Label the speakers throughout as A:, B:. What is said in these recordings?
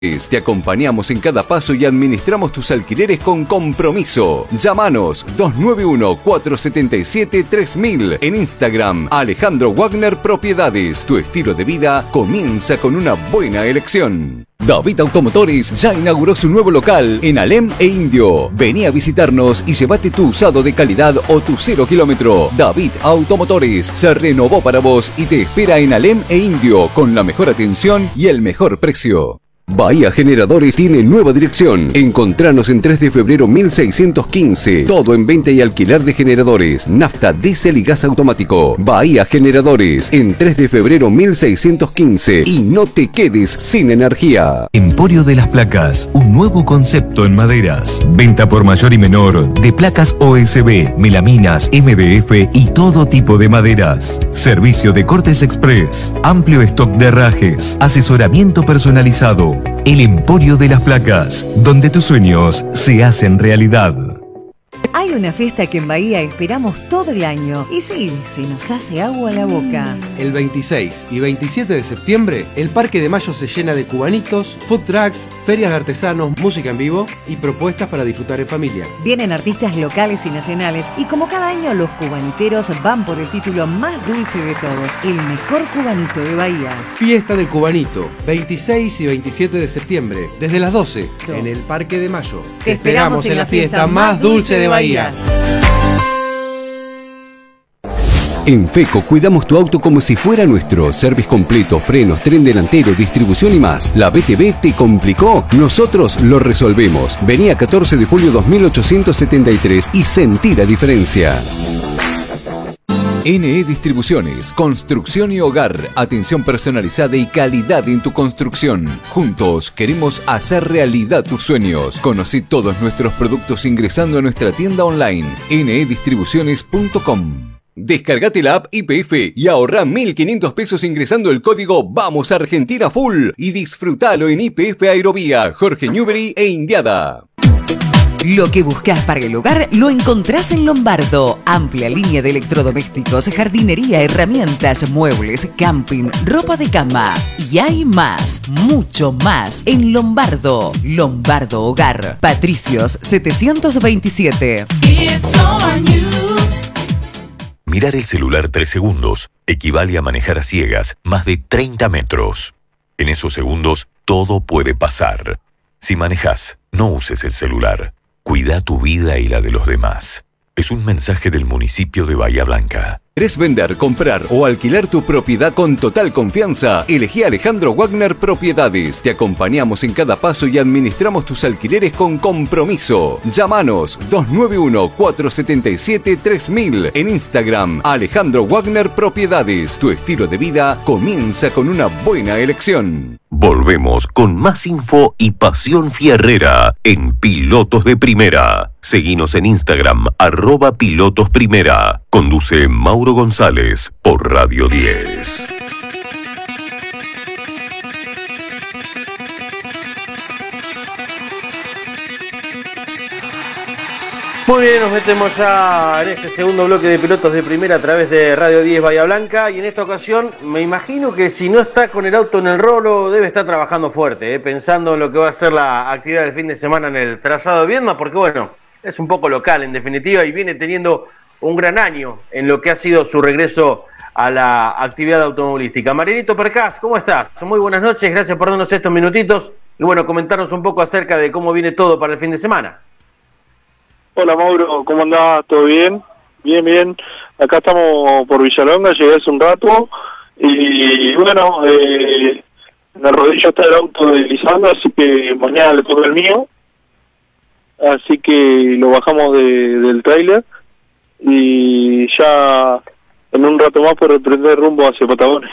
A: Te acompañamos en cada paso y administramos tus alquileres con compromiso. Llámanos 291-477-3000. En Instagram, Alejandro Wagner Propiedades. Tu estilo de vida comienza con una buena elección. David Automotores ya inauguró su nuevo local en Alem e Indio. Vení a visitarnos y llévate tu usado de calidad o tu 0 kilómetro. David Automotores se renovó para vos y te espera en Alem e Indio con la mejor atención y el mejor precio. Bahía Generadores tiene nueva dirección. Encontranos en 3 de febrero 1615. Todo en venta y alquiler de generadores, nafta, diésel y gas automático. Bahía Generadores en 3 de febrero 1615. Y no te quedes sin energía.
B: Emporio de las Placas, un nuevo concepto en maderas. Venta por mayor y menor de placas OSB, melaminas, MDF y todo tipo de maderas. Servicio de cortes express. Amplio stock de herrajes. Asesoramiento personalizado. El Emporio de las Placas, donde tus sueños se hacen realidad.
C: Hay una fiesta que en Bahía esperamos todo el año y sí, se nos hace agua a la boca.
D: El 26 y 27 de septiembre, el Parque de Mayo se llena de cubanitos, food trucks, ferias de artesanos, música en vivo y propuestas para disfrutar en familia.
C: Vienen artistas locales y nacionales y como cada año los cubaniteros van por el título más dulce de todos, el mejor cubanito de Bahía.
D: Fiesta del Cubanito, 26 y 27 de septiembre, desde las 12, en el Parque de Mayo.
C: Te esperamos en la fiesta más dulce de Bahía.
A: En FECO cuidamos tu auto como si fuera nuestro. Service completo, frenos, tren delantero, distribución y más. ¿La BTV te complicó? Nosotros lo resolvemos. Vení a 14 de julio 2873 y sentí la diferencia. NE Distribuciones, construcción y hogar, atención personalizada y calidad en tu construcción. Juntos queremos hacer realidad tus sueños. Conocí todos nuestros productos ingresando a nuestra tienda online, nedistribuciones.com. Descargate la app YPF y ahorrá 1.500 pesos ingresando el código Vamos Argentina Full y disfrutalo en YPF Aerovía, Jorge Newbery e Indiada.
E: Lo que buscas para el hogar lo encontrás en Lombardo. Amplia línea de electrodomésticos, jardinería, herramientas, muebles, camping, ropa de cama. Y hay más, mucho más en Lombardo. Lombardo Hogar. Patricios 727.
B: Mirar el celular 3 segundos equivale a manejar a ciegas más de 30 metros. En esos segundos todo puede pasar. Si manejas, no uses el celular. Cuida tu vida y la de los demás. Es un mensaje del municipio de Bahía Blanca.
A: ¿Querés vender, comprar o alquilar tu propiedad con total confianza? Elegí Alejandro Wagner Propiedades. Te acompañamos en cada paso y administramos tus alquileres con compromiso. Llámanos 291-477-3000. En Instagram, Alejandro Wagner Propiedades. Tu estilo de vida comienza con una buena elección.
B: Volvemos con más info y pasión fierrera en Pilotos de Primera. Seguinos en Instagram, @pilotosprimera. Conduce Mauro González por Radio 10.
F: Muy bien, nos metemos ya en este segundo bloque de Pilotos de Primera a través de Radio 10 Bahía Blanca, y en esta ocasión me imagino que si no está con el auto en el rolo debe estar trabajando fuerte, pensando en lo que va a ser la actividad del fin de semana en el trazado de Viedma, porque bueno, es un poco local en definitiva y viene teniendo un gran año en lo que ha sido su regreso a la actividad automovilística. Marianito Percás, ¿cómo estás? Muy buenas noches, gracias por darnos estos minutitos y bueno, comentarnos un poco acerca de cómo viene todo para el fin de semana.
G: Hola Mauro, ¿cómo andás? ¿Todo bien? Bien, bien. Acá estamos por Villalonga, llegué hace un rato y bueno, en el rodillo está el auto de Lisandro, así que mañana le toca el mío. Así que lo bajamos del tráiler y ya en un rato más por emprender rumbo hacia Patagones.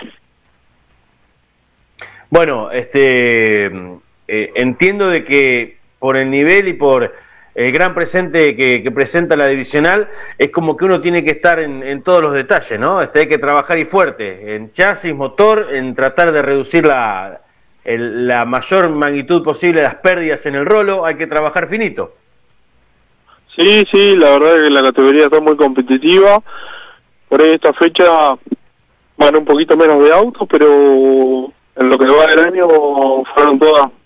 F: Bueno, entiendo de que por el nivel y por el gran presente que presenta la divisional, es como que uno tiene que estar en todos los detalles, ¿no? Hay que trabajar y fuerte, en chasis, motor, en tratar de reducir la mayor magnitud posible de las pérdidas en el rolo, hay que trabajar finito.
G: Sí, la verdad es que la categoría está muy competitiva. Por ahí esta fecha van un poquito menos de autos, pero en lo que va del año fueron todas